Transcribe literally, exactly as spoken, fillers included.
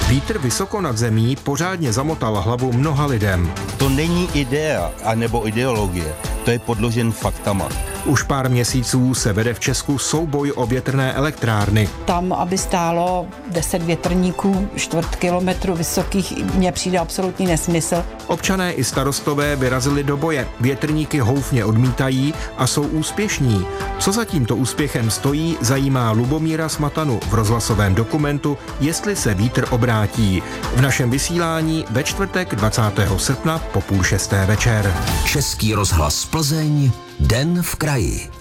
Vítr vysoko nad zemí pořádně zamotal hlavu mnoha lidem. To není idea anebo ideologie, to je podložen faktama. Už pár měsíců se vede v Česku souboj o větrné elektrárny. Tam, aby stálo deset větrníků čtvrt kilometru vysokých, mně přijde absolutní nesmysl. Občané i starostové vyrazili do boje. Větrníky houfně odmítají a jsou úspěšní. Co za tímto úspěchem stojí, zajímá Lubomíra Smatanu v rozhlasovém dokumentu Jestli se vítr obrátí. V našem vysílání ve čtvrtek dvacátého srpna po půl šesté večer. Český rozhlas Plzeň, Den v kraji.